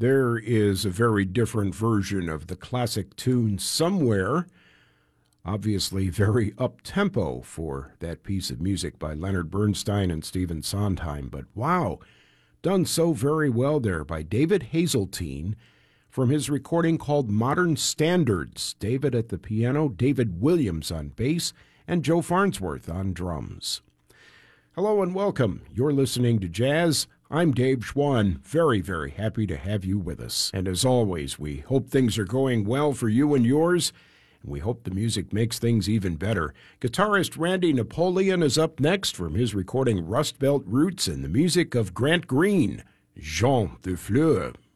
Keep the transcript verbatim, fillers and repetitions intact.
There is a very different version of the classic tune somewhere. Obviously very up-tempo for that piece of music by Leonard Bernstein and Stephen Sondheim. But wow, done so very well there by David Hazeltine from his recording called Modern Standards. David at the piano, David Williams on bass, and Joe Farnsworth on drums. Hello and welcome. You're listening to Jazz. I'm Dave Schwann. Very, very happy to have you with us. And as always, we hope things are going well for you and yours, and we hope the music makes things even better. Guitarist Randy Napoleon is up next from his recording Rust Belt Roots and the music of Grant Green, Jean Dufleur.